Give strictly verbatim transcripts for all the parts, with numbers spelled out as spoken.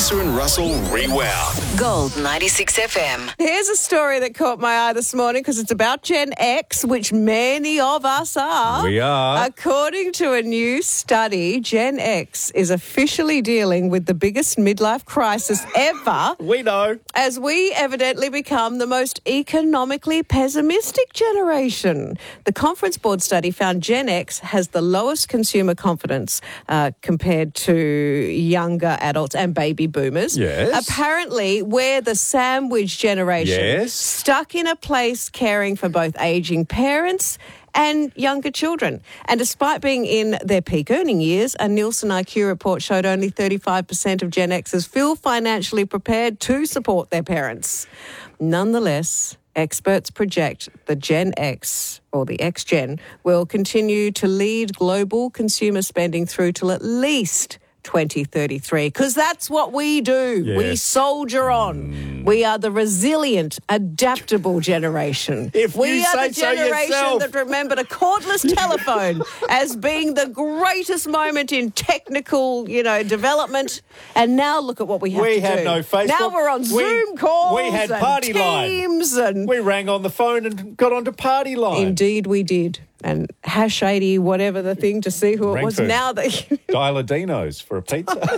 Lisa and Russell Rewound. Gold ninety-six F M. Here's a story that caught my eye this morning because it's about Gen X, which many of us are. We are. According to a new study, Gen X is officially dealing with the biggest midlife crisis ever. We know. As we evidently become the most economically pessimistic generation. The Conference Board study found Gen X has the lowest consumer confidence uh, compared to younger adults and baby boomers. Yes. Apparently, we're the sandwich generation. Yes. Stuck in a place caring for both ageing parents and younger children. And despite being in their peak earning years, a Nielsen I Q report showed only thirty-five percent of Gen Xers feel financially prepared to support their parents. Nonetheless, experts project the Gen X, or the X-Gen, will continue to lead global consumer spending through till at least twenty thirty-three, because that's what we do. Yes. We soldier on. Mm. We are the resilient, adaptable generation. If we you are say the so generation yourself. that remembered a cordless telephone as being the greatest moment in technical, you know, development. And now look at what we have We to had do. no Facebook. Now we're on We- Zoom calls. we had and party line. Teams and We rang on the phone and got onto party line. indeed we did. And hash eighty, whatever the thing, to see who it was. Rankford. Now that Dial-a-Dino's for a pizza.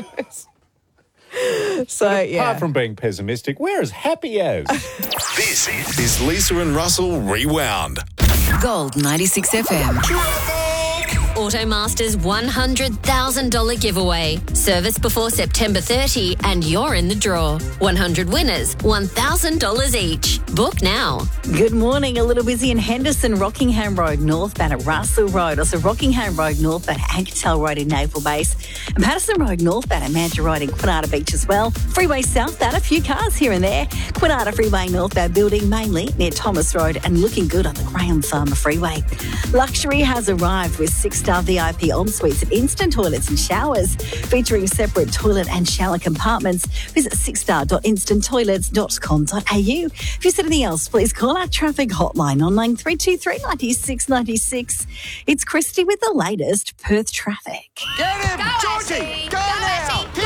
so yeah. Apart from being pessimistic, we're as happy as. This is Lisa and Russell Rewound. Gold ninety-six F M. Automaster's one hundred thousand dollars giveaway. Service before September thirtieth and you're in the draw. one hundred winners, one thousand dollars each. Book now. Good morning. A little busy in Henderson, Rockingham Road, Northbound at Russell Road. Also Rockingham Road, Northbound at Ankertel Road in Naval Base. And Patterson Road, Northbound at Manta Road in Quinata Beach as well. Freeway southbound, a few cars here and there. Quinata Freeway northbound building, mainly near Thomas Road, and looking good on the Graham Farmer Freeway. Luxury has arrived with six-star V I P en-suites and instant toilets and showers, featuring separate toilet and shower compartments. Visit six star dot instant toilets dot com dot a u. If you said anything else, please call our traffic hotline on line three two three, nine six nine six. It's Christy with the latest Perth traffic. Get him, Georgie! Go now!